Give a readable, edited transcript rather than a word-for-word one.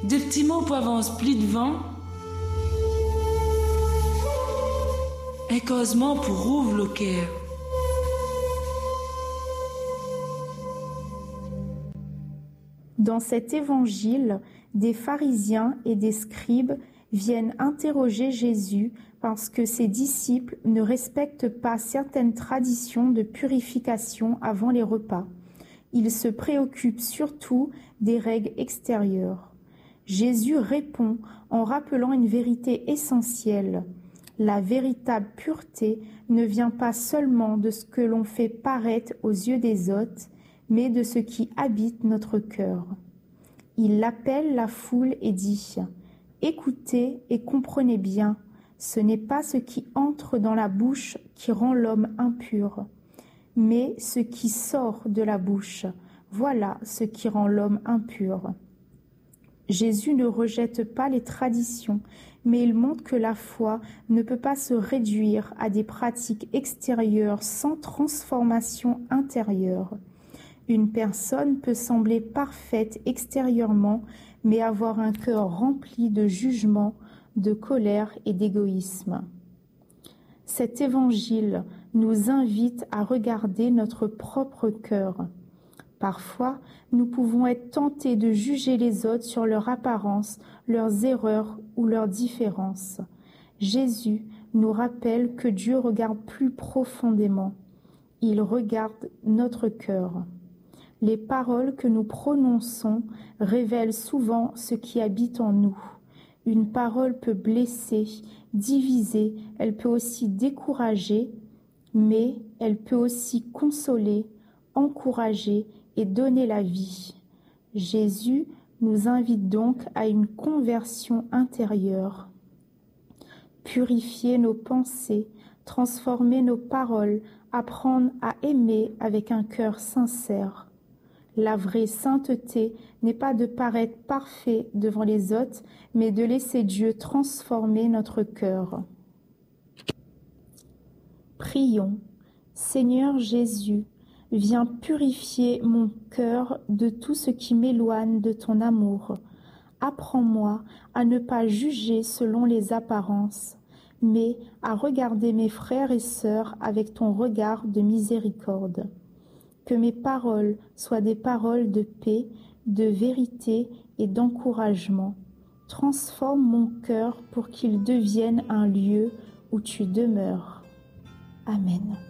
Des petits mots pour avancer plus devant. Un causement pour ouvrir le cœur. Dans cet évangile, des pharisiens et des scribes viennent interroger Jésus parce que ses disciples ne respectent pas certaines traditions de purification avant les repas. Ils se préoccupent surtout des règles extérieures. Jésus répond en rappelant une vérité essentielle. La véritable pureté ne vient pas seulement de ce que l'on fait paraître aux yeux des hôtes, mais de ce qui habite notre cœur. Il appelle la foule et dit « Écoutez et comprenez bien, ce n'est pas ce qui entre dans la bouche qui rend l'homme impur, mais ce qui sort de la bouche, voilà ce qui rend l'homme impur. » Jésus ne rejette pas les traditions, mais il montre que la foi ne peut pas se réduire à des pratiques extérieures sans transformation intérieure. Une personne peut sembler parfaite extérieurement, mais avoir un cœur rempli de jugement, de colère et d'égoïsme. Cet évangile nous invite à regarder notre propre cœur. Parfois, nous pouvons être tentés de juger les autres sur leur apparence, leurs erreurs ou leurs différences. Jésus nous rappelle que Dieu regarde plus profondément. Il regarde notre cœur. Les paroles que nous prononçons révèlent souvent ce qui habite en nous. Une parole peut blesser, diviser, elle peut aussi décourager, mais elle peut aussi consoler, encourager et donner la vie. Jésus nous invite donc à une conversion intérieure. Purifier nos pensées, transformer nos paroles, apprendre à aimer avec un cœur sincère. La vraie sainteté n'est pas de paraître parfait devant les autres, mais de laisser Dieu transformer notre cœur. Prions. Seigneur Jésus, viens purifier mon cœur de tout ce qui m'éloigne de ton amour. Apprends-moi à ne pas juger selon les apparences, mais à regarder mes frères et sœurs avec ton regard de miséricorde. Que mes paroles soient des paroles de paix, de vérité et d'encouragement. Transforme mon cœur pour qu'il devienne un lieu où tu demeures. Amen.